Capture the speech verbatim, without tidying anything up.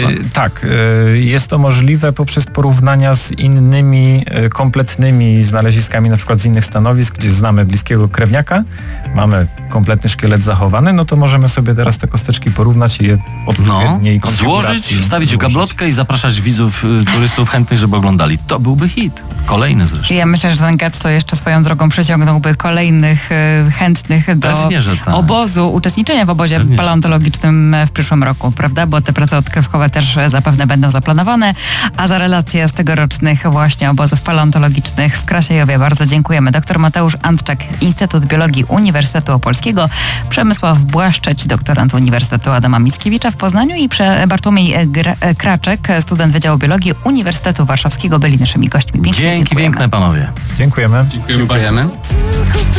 Tak, jest to możliwe poprzez porównania z innymi kompletnymi znaleziskami, na przykład z innych stanowisk, gdzie znamy bliskiego krewniaka, mamy kompletny szkielet zachowany, no to możemy sobie teraz te kosteczki porównać i je odpowiedniej no, złożyć, wstawić w gablotkę i zapraszać widzów, turystów chętnych, żeby oglądali. To byłby hit. Kolejny zresztą. Ja myślę, że ten getto jeszcze swoją drogą przyciągnąłby kolejnych y, chętnych do Pewnie, że tak. obozu, uczestniczenia w obozie Pewnie, paleontologicznym w przyszłym roku, prawda? Bo te prace odkrywkowe też zapewne będą zaplanowane, a za relację z tegorocznych właśnie obozów paleontologicznych w Krasiejowie bardzo dziękujemy. Doktor Mateusz Antczak, Instytut Biologii Uniwersytetu Opolskiego, Przemysław Błaszczeć, doktorant Uniwersytetu Adama Mickiewicza w Poznaniu i Bartłomiej Kraczek, student Wydziału Biologii Uniwersytetu Warszawskiego byli naszymi gośćmi. Pięknie Dzięki dziękujemy. piękne, panowie. Dziękujemy. Dziękujemy. Dziękujemy.